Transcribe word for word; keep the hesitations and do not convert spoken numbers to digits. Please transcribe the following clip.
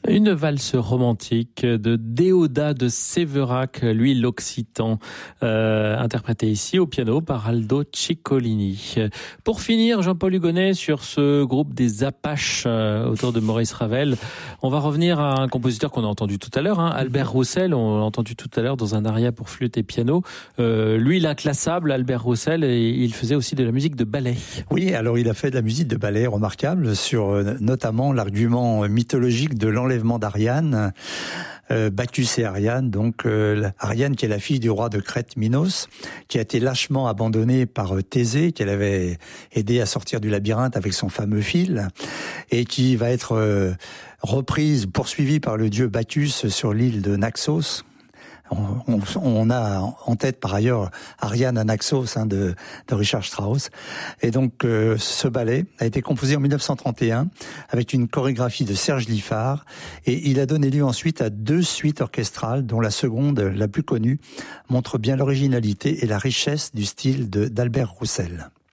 Une valse romantique de Déodat de Séverac, lui l'Occitan, euh, interprété ici au piano par Aldo Ciccolini. Pour finir, Jean-Paul Hugonnet, sur ce groupe des Apaches euh, autour de Maurice Ravel, on va revenir à un compositeur qu'on a entendu tout à l'heure, hein, Albert Roussel, on l'a entendu tout à l'heure dans un aria pour flûte et piano. Euh, lui, l'inclassable, Albert Roussel, et il faisait aussi de la musique de ballet. Oui, alors il a fait de la musique de ballet remarquable sur euh, notamment l'argument mythologique de l'enlèvement d'Ariane, euh, Bacchus et Ariane, donc euh, Ariane qui est la fille du roi de Crète Minos, qui a été lâchement abandonnée par euh, Thésée, qu'elle avait aidé à sortir du labyrinthe avec son fameux fil, et qui va être euh, reprise, poursuivie par le dieu Bacchus sur l'île de Naxos. On, on, on a en tête par ailleurs Ariane à Naxos hein, de, de Richard Strauss. Et donc euh, ce ballet a été composé en mille neuf cent trente et un avec une chorégraphie de Serge Liffard, et il a donné lieu ensuite à deux suites orchestrales dont la seconde, la plus connue, montre bien l'originalité et la richesse du style de, d'Albert Roussel.